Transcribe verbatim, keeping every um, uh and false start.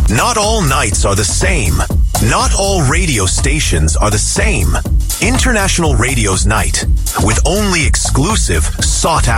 Not all nights are the same. Not all radio stations are the same. International Radio's night, with only exclusive, sought-after